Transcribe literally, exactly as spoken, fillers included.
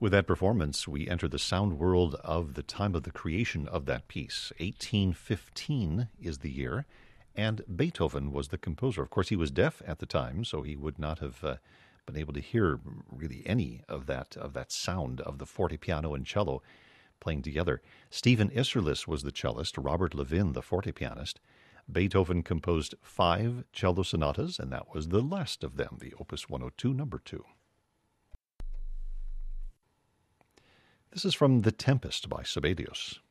With that performance, we enter the sound world of the time of the creation of that piece. eighteen fifteen is the year, and Beethoven was the composer. Of course, he was deaf at the time, so he would not have uh, been able to hear really any of that of that sound of the fortepiano and cello playing together. Stephen Isserlis was the cellist, Robert Levin the forte pianist. Beethoven composed five cello sonatas, and that was the last of them, the Opus one oh two, number two. This is from The Tempest by Sibelius.